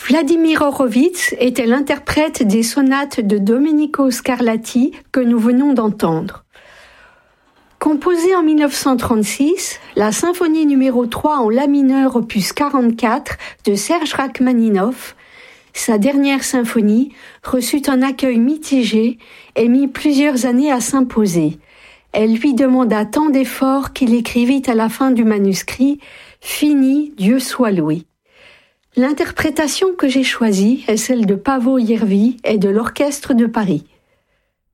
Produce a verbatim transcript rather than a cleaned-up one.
Vladimir Horowitz était l'interprète des sonates de Domenico Scarlatti que nous venons d'entendre. Composée en mille neuf cent trente-six, la symphonie numéro trois en la mineur opus quarante-quatre de Serge Rachmaninoff, sa dernière symphonie, reçut un accueil mitigé et mit plusieurs années à s'imposer. Elle lui demanda tant d'efforts qu'il écrivit à la fin du manuscrit « Fini, Dieu soit loué ». L'interprétation que j'ai choisie est celle de Paavo Järvi et de l'Orchestre de Paris.